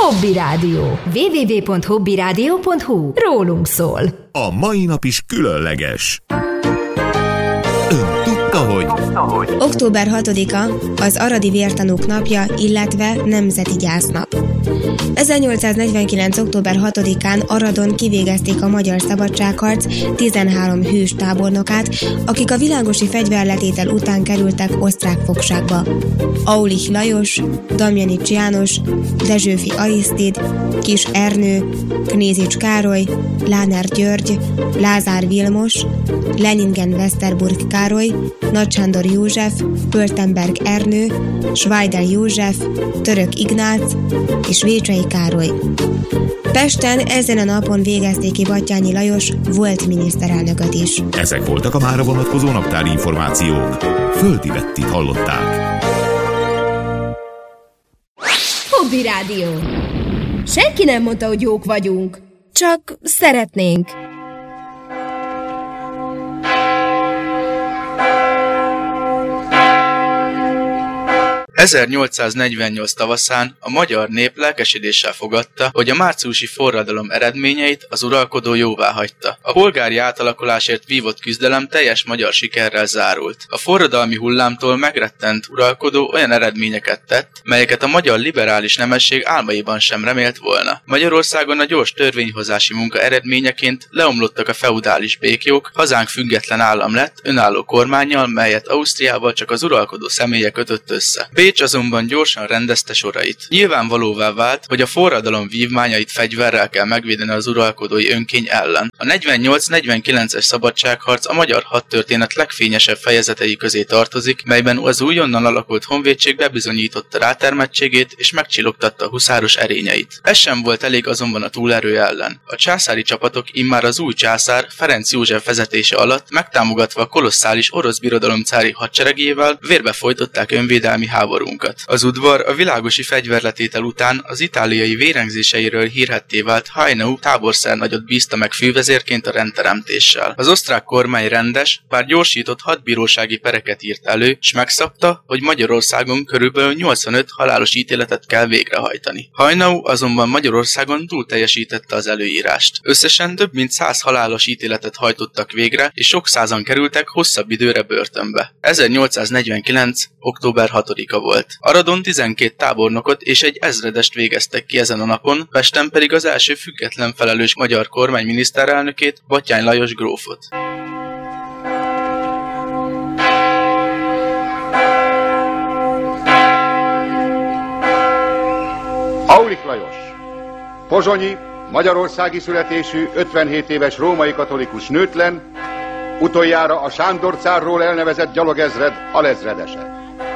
Hobby Rádió. www.hobbyradio.hu. Rólunk szól. A mai nap is különleges. Ön tudta, hogy... Október 6-a az aradi vértanúk napja, illetve nemzeti gyásznap. 1849. október 6-án Aradon kivégezték a magyar szabadságharc 13 hős tábornokát, akik a világosi fegyverletétel után kerültek osztrák fogságba. Aulich Lajos, Damjanics János, Dezsőfi Arisztid, Kis Ernő, Knézics Károly, Láner György, Lázár Vilmos, Leningen-Westerburg Károly, Nagy Sándor József, Pöltenberg Ernő, Schweidel József, Török Ignác és Vécsei Károly. Pesten ezen a napon végezték ki Batthyány Lajos volt miniszterelnököt is. Ezek voltak a mára vonatkozó naptári információk. Földi Bettit hallották. Hobby Rádió. Senki nem mondta, hogy jók vagyunk. Csak szeretnénk. ...1848 tavaszán a magyar nép lelkesedéssel fogadta, hogy a márciusi forradalom eredményeit az uralkodó jóváhagyta. A polgári átalakulásért vívott küzdelem teljes magyar sikerrel zárult. A forradalmi hullámtól megrettent uralkodó olyan eredményeket tett, melyeket a magyar liberális nemesség álmaiban sem remélt volna. Magyarországon a gyors törvényhozási munka eredményeként leomlottak a feudális békjók, hazánk független állam lett, önálló kormánnyal, melyet Ausztriával csak az uralkodó személye kötött össze. Bécs azonban gyorsan rendezte sorait. Nyilvánvalóvá vált, hogy a forradalom vívmányait fegyverrel kell megvédeni az uralkodói önkény ellen. A 48-49-es szabadságharc a magyar hadtörténet legfényesebb fejezetei közé tartozik, melyben az újonnan alakult honvédség bebizonyította rátermettségét és megcsillogtatta a huszáros erényeit. Ez sem volt elég azonban a túlerő ellen. A császári csapatok immár az új császár Ferenc József vezetése alatt megtámogatva a kolosszális orosz birodalom cári hadseregével vérbe folytották önvédelmi háborúnkat. Az udvar a világosi fegyverletétel után az itáliai vérengzéseiről hírhedté vált Haynau táborszernagyot bízta meg fővezérként a rendteremtéssel. Az osztrák kormány rendes, bár gyorsított hadbírósági pereket írt elő, s megszabta, hogy Magyarországon körülbelül 85 halálos ítéletet kell végrehajtani. Haynau azonban Magyarországon túl teljesítette az előírást. Összesen több mint 100 halálos ítéletet hajtottak végre, és sok százan kerültek hosszabb időre börtönbe. 1849. október 6-a volt. Aradon 12 tábornokot és egy ezredest végeztek ki ezen a napon, Pesten pedig az első független felelős magyar kormány miniszterelnökét, Batthyány Lajos grófot. Aulich Lajos, pozsonyi, magyarországi születésű, 57 éves római katolikus nőtlen, utoljára a Sándor cárról elnevezett gyalogezred alezredese.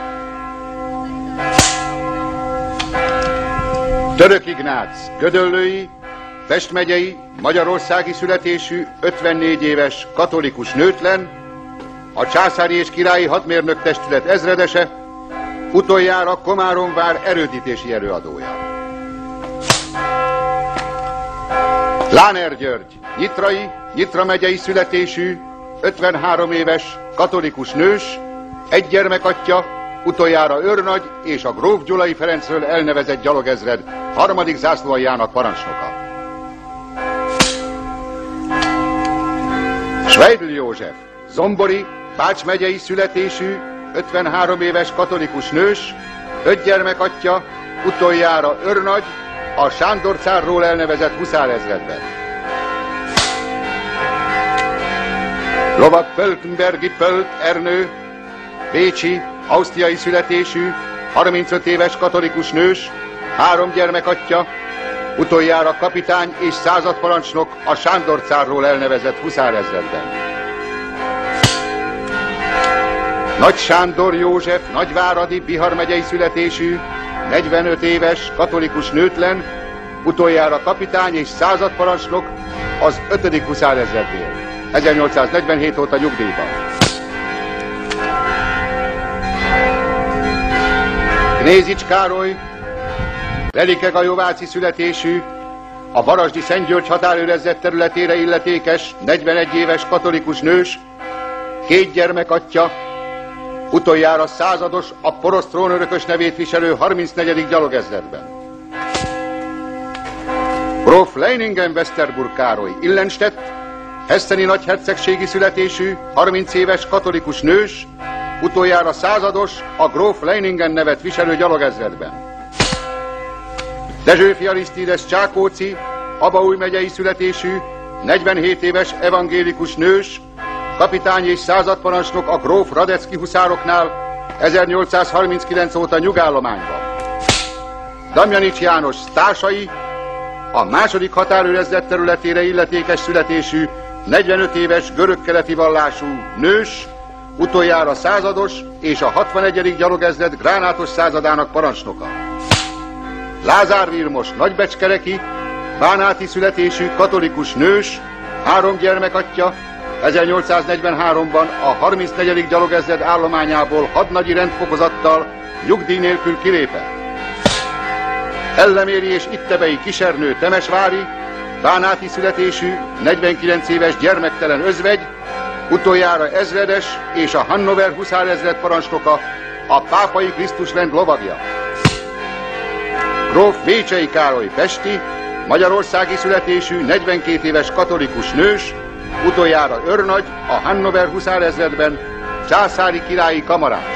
Török Ignác, gödöllői, Pest megyei, magyarországi születésű, 54 éves katolikus nőtlen, a császári és királyi hadmérnök testület ezredese, utoljára Komáromvár erődítési előadója. Láner György, nyitrai, Nyitra megyei születésű, 53 éves katolikus nős, egy gyermekatya, utoljára őrnagy és a gróf Gyulai Ferencről elnevezett gyalogezred harmadik zászlóaljának parancsnoka. Schweidel József, zombori, Bács megyei születésű, 53 éves katolikus nős, 5 gyermekatya, utoljára őrnagy, a Sándor cárról elnevezett huszárezredben. Lovag Pöltenbergi Pölt Ernő, bécsi, ausztriai születésű, 35 éves katolikus nős, 3 gyermekatya, utoljára kapitány és századparancsnok a Sándor cárról elnevezett huszárezredben. Nagy Sándor József, nagyváradi, Bihar megyei születésű, 45 éves katolikus nőtlen, utoljára kapitány és századparancsnok az 5. huszárezrednél. 1847 óta nyugdíjban. Knézics Károly, Velike-Gajováci születésű, a Varasdi Szent György határőrzet területére illetékes, 41 éves katolikus nős, 2 gyermekatya, utoljára százados, a porosz trónörökös nevét viselő 34. gyalogezredben. gróf Leiningen-Westerburg Károly Illenstedt, hesseni nagyhercegségi születésű, 30 éves katolikus nős, utoljára százados, a gróf Leiningen nevet viselő gyalogezredben. Dezsőfi Arisztides Csákóci, Abaúj megyei születésű, 47 éves evangélikus nős, kapitány és századparancsnok a gróf Radecki huszároknál, 1839 óta nyugállományban. Damjanics János társai, a második határőrezred területére illetékes születésű, 45 éves görögkeleti vallású nős, utoljára százados és a 61. gyalogezred gránátos századának parancsnoka. Lázár Vilmos nagybecskereki, bánáti születésű katolikus nős, 3 gyermekatya, 1843-ban a 34. gyalogezred állományából hadnagyi rendfokozattal nyugdíj nélkül kilépett. Elleméri és Ittebei Kisernő Temesvári, bánáti születésű, 49 éves gyermektelen özvegy, utoljára ezredes és a Hannover huszárezred parancsnoka, a Pápai Krisztusrend lovagja. Gróf Vécsei Károly pesti, magyarországi születésű, 42 éves katolikus nős, utoljára őrnagy, a Hannover huszárezredben, császári királyi kamarás.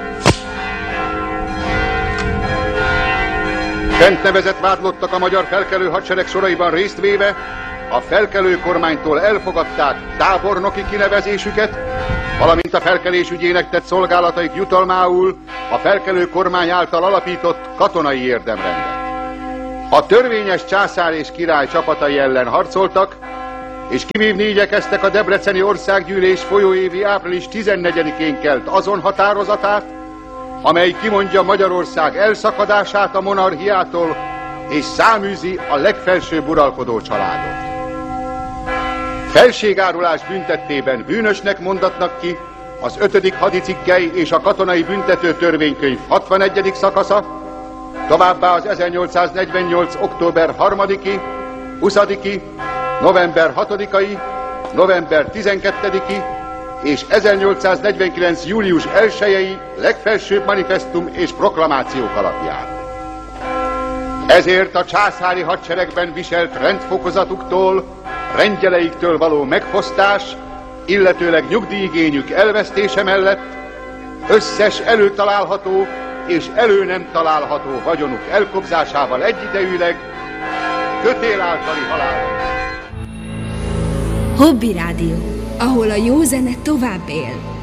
Fent nevezett vádlottak a magyar felkelő hadsereg soraiban részt véve, a felkelő kormánytól elfogadták tábornoki kinevezésüket, valamint a felkelés ügyének tett szolgálataik jutalmául a felkelő kormány által alapított katonai érdemrendet. A törvényes császár és király csapatai ellen harcoltak, és kivívni igyekeztek a debreceni országgyűlés folyóévi április 14-én kelt azon határozatát, amely kimondja Magyarország elszakadását a monarchiától, és száműzi a legfelsőbb uralkodó családot. Felségárulás büntettében bűnösnek mondatnak ki az 5. hadicikkely és a katonai büntető törvénykönyv 61. szakasza, továbbá az 1848. október 3-i, 20-i, november 6-ai, november 12-i és 1849. július 1-i legfelsőbb manifesztum és proklamációk alapján. Ezért a császári hadseregben viselt rendfokozatuktól, rendjeleiktől való megfosztás, illetőleg nyugdíjigényük elvesztése mellett összes előtalálható és elő nem található vagyonuk elkobzásával egyidejűleg kötél általi halálra. Hobby Rádió, ahol a jó zene tovább él.